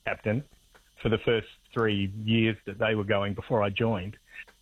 captain for the first 3 years that they were going before I joined,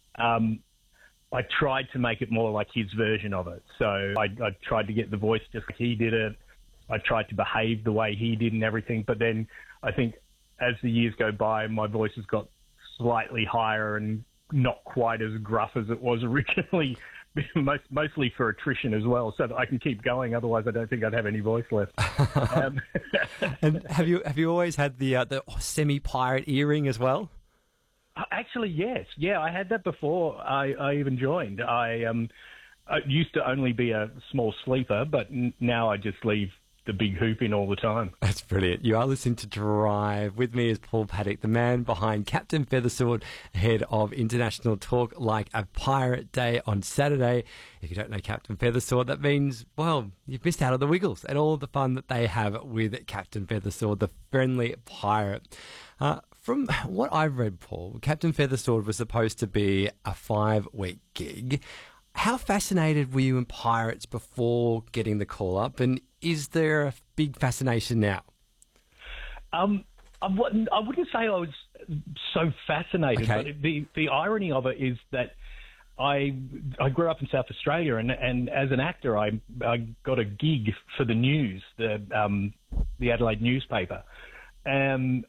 I tried to make it more like his version of it. So I tried to get the voice just like he did it. I tried to behave the way he did and everything. But then I think as the years go by, my voice has got slightly higher and not quite as gruff as it was originally, mostly for attrition as well, so that I can keep going. Otherwise, I don't think I'd have any voice left. And have you always had the semi-pirate earring as well? Actually, yes. Yeah, I had that before I even joined. I used to only be a small sleeper, but now I just leave the big hoop in all the time. That's brilliant. You are listening to Drive. With me is Paul Paddock, the man behind Captain Feathersword, ahead of International Talk Like a Pirate Day on Saturday. If you don't know Captain Feathersword, that means, well, you've missed out on the Wiggles and all the fun that they have with Captain Feathersword, the friendly pirate. From what I've read, Paul, Captain Feathersword was supposed to be a 5-week gig. How fascinated were you in pirates before getting the call up, and is there a big fascination now? I wouldn't say I was so fascinated, Okay. but the irony of it is that I grew up in South Australia, and as an actor, I got a gig for the news, the Adelaide newspaper, and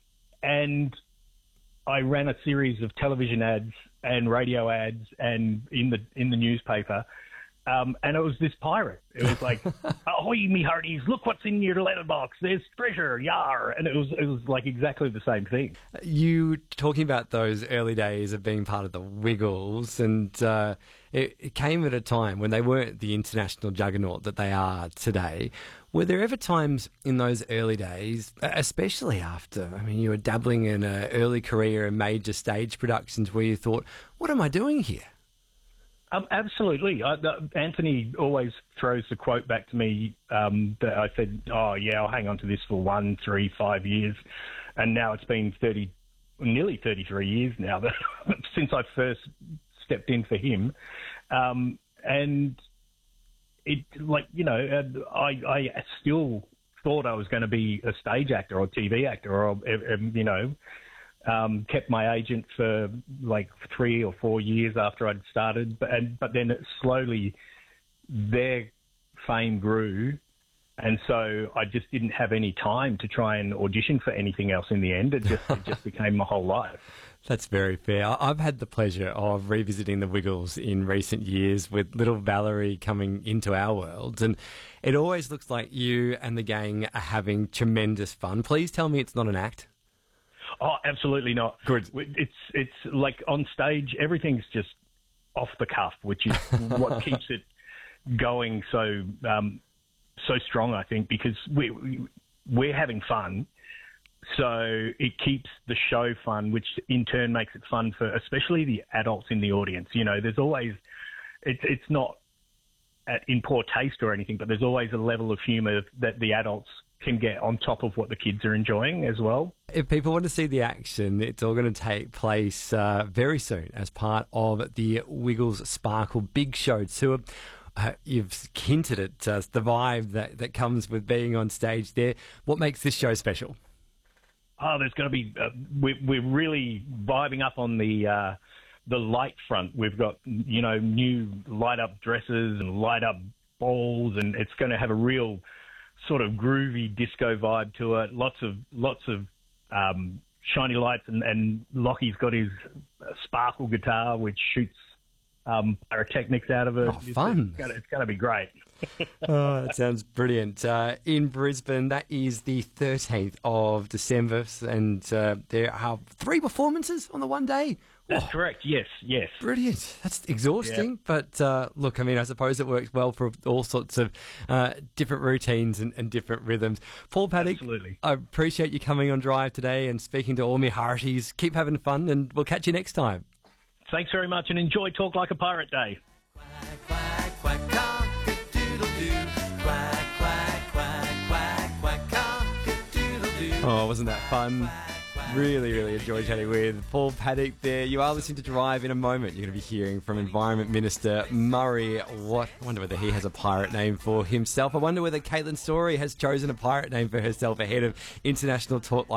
I ran a series of television ads and radio ads and in the newspaper. And it was this pirate. It was like, ahoy, me hearties, look what's in your letterbox. There's treasure, yar. And it was like exactly the same thing. You talking about those early days of being part of the Wiggles, and it came at a time when they weren't the international juggernaut that they are today. Were there ever times in those early days, especially after, you were dabbling in an early career in major stage productions, where you thought, what am I doing here? Absolutely. Anthony always throws the quote back to me that I said, oh, yeah, I'll hang on to this for 1, 3, 5 years. And now it's been nearly 33 years now since I first stepped in for him. And it, I still thought I was going to be a stage actor or TV actor or, kept my agent for like 3 or 4 years after I'd started, but then it slowly their fame grew, and so I just didn't have any time to try and audition for anything else in the end. It just became my whole life. That's very fair. I've had the pleasure of revisiting the Wiggles in recent years with little Valerie coming into our world, and it always looks like you and the gang are having tremendous fun. Please tell me it's not an act. Oh, absolutely not. Good. It's like on stage, everything's just off the cuff, which is what keeps it going so strong, I think, because we're having fun. So it keeps the show fun, which in turn makes it fun for especially the adults in the audience. There's always, it's not in poor taste or anything, but there's always a level of humour that the adults can get on top of what the kids are enjoying as well. If people want to see the action, it's all going to take place very soon as part of the Wiggles Sparkle Big Show tour. You've hinted at the vibe that comes with being on stage there. What makes this show special? Oh, there's going to be... we're really vibing up on the light front. We've got, new light-up dresses and light-up balls, and it's going to have a real sort of groovy disco vibe to it. Lots of shiny lights, and Lockie's got his sparkle guitar, which shoots pyrotechnics out of it. Oh, fun. It's going to be great. Oh, that sounds brilliant. In Brisbane, that is the 13th of December, and there are 3 performances on the one day. That's correct, yes. Brilliant. That's exhausting, but look, I suppose it works well for all sorts of different routines and different rhythms. Paul Paddock, absolutely. I appreciate you coming on Drive today and speaking to all me hearties. Keep having fun, and we'll catch you next time. Thanks very much, and enjoy Talk Like a Pirate Day. Quack, quack, quack, cock-a-doodle-doo. Quack, quack, quack, quack, quack, cock-a-doodle-doo. Oh, wasn't that fun? Really, really enjoyed chatting with Paul Paddock there. You are listening to Drive. In a moment, you're going to be hearing from Environment Minister Murray Watt. I wonder whether he has a pirate name for himself. I wonder whether Caitlin Story has chosen a pirate name for herself ahead of International Talk